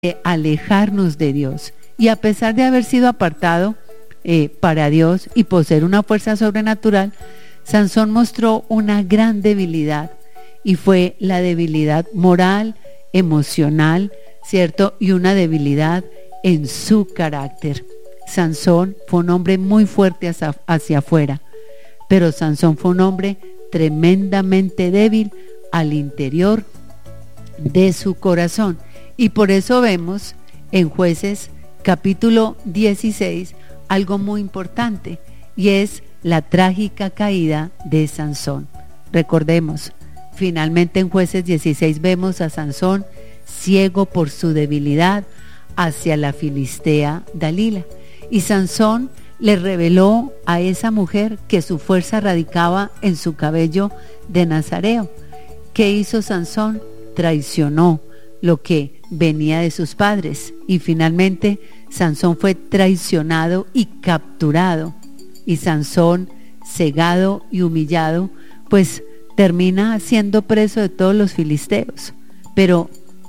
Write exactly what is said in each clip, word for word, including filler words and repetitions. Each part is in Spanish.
de alejarnos de Dios. Y a pesar de haber sido apartado eh, para Dios y poseer una fuerza sobrenatural, Sansón mostró una gran debilidad, y fue la debilidad moral, emocional, ¿cierto? Y una debilidad en su carácter. Sansón fue un hombre muy fuerte hacia, hacia afuera, pero Sansón fue un hombre tremendamente débil al interior de su corazón. Y por eso vemos en Jueces capítulo dieciséis algo muy importante, y es la trágica caída de Sansón. Recordemos, finalmente en Jueces dieciséis vemos a Sansón ciego por su debilidad hacia la filistea Dalila, y Sansón le reveló a esa mujer que su fuerza radicaba en su cabello de nazareo. ¿Qué hizo Sansón? Traicionó lo que venía de sus padres, y finalmente Sansón fue traicionado y capturado, y Sansón, cegado y humillado, pues termina siendo preso de todos los filisteos. Pero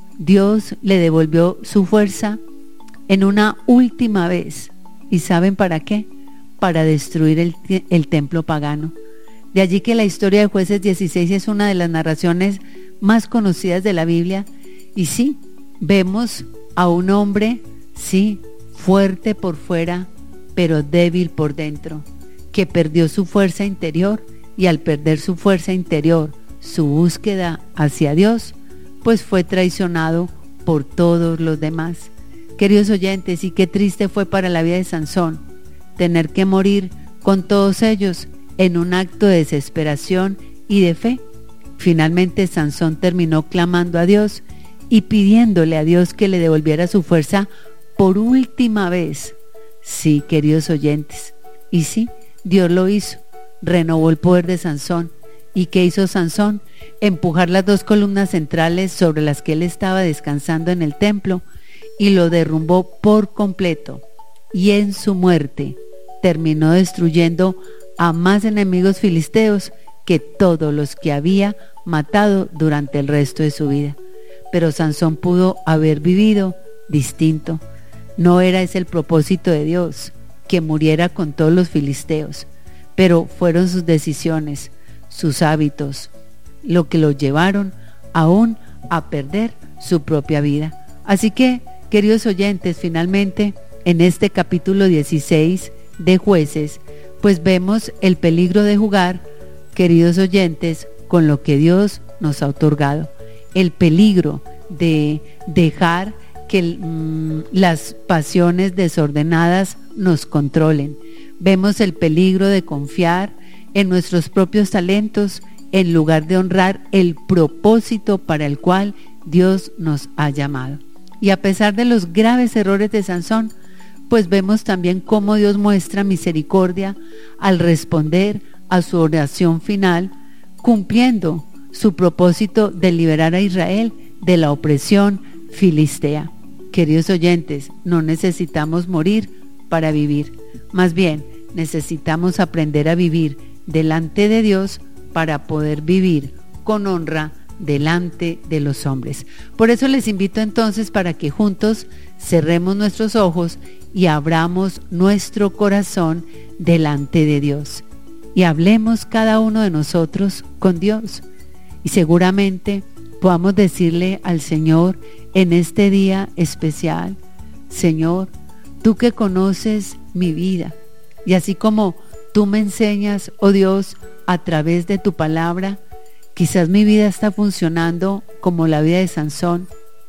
Dios le devolvió su fuerza en una última vez. ¿Y saben para qué? Para destruir el, el templo pagano. De allí que la historia de Jueces dieciséis es una de las narraciones más conocidas de la Biblia. Y sí, vemos a un hombre, sí, fuerte por fuera, pero débil por dentro, que perdió su fuerza interior, y al perder su fuerza interior, su búsqueda hacia Dios, pues fue traicionado por todos los demás. Queridos oyentes, y qué triste fue para la vida de Sansón tener que morir con todos ellos en un acto de desesperación y de fe. Finalmente Sansón terminó clamando a Dios y pidiéndole a Dios que le devolviera su fuerza por última vez. Sí, queridos oyentes, y sí, Dios lo hizo, renovó el poder de Sansón. ¿Y qué hizo Sansón? Empujar las dos columnas centrales sobre las que él estaba descansando en el templo, y lo derrumbó por completo, y en su muerte terminó destruyendo a más enemigos filisteos que todos los que había matado durante el resto de su vida. Pero Sansón pudo haber vivido distinto. No era ese el propósito de Dios, que muriera con todos los filisteos, pero fueron sus decisiones, sus hábitos, lo que lo llevaron aún a perder su propia vida. Así que, queridos oyentes, finalmente en este capítulo dieciséis de Jueces, pues vemos el peligro de jugar, queridos oyentes, con lo que Dios nos ha otorgado, el peligro de dejar que mmm, las pasiones desordenadas nos controlen. Vemos el peligro de confiar en nuestros propios talentos en lugar de honrar el propósito para el cual Dios nos ha llamado. Y a pesar de los graves errores de Sansón, pues vemos también cómo Dios muestra misericordia al responder a su oración final, cumpliendo su propósito de liberar a Israel de la opresión filistea. Queridos oyentes, no necesitamos morir para vivir, más bien necesitamos aprender a vivir delante de Dios para poder vivir con honra delante de los hombres. Por eso les invito entonces para que juntos cerremos nuestros ojos y abramos nuestro corazón delante de Dios y hablemos cada uno de nosotros con Dios, y seguramente podamos decirle al Señor en este día especial: Señor, tú que conoces mi vida, y así como tú me enseñas, oh Dios, a través de tu palabra, quizás mi vida está funcionando como la vida de Sansón.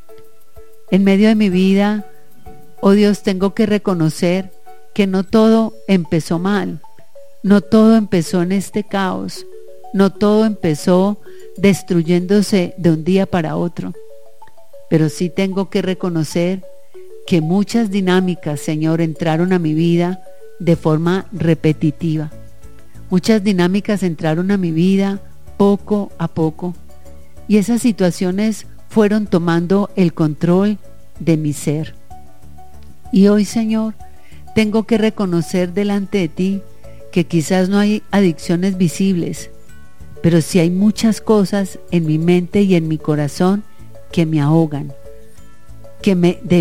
En medio de mi vida, oh Dios, tengo que reconocer que no todo empezó mal, no todo empezó en este caos, no todo empezó destruyéndose de un día para otro, pero sí tengo que reconocer que muchas dinámicas, Señor, entraron a mi vida de forma repetitiva. Muchas dinámicas entraron a mi vida poco a poco, y esas situaciones fueron tomando el control de mi ser. Y hoy, Señor, tengo que reconocer delante de ti que quizás no hay adicciones visibles, pero sí hay muchas cosas en mi mente y en mi corazón que me ahogan. que me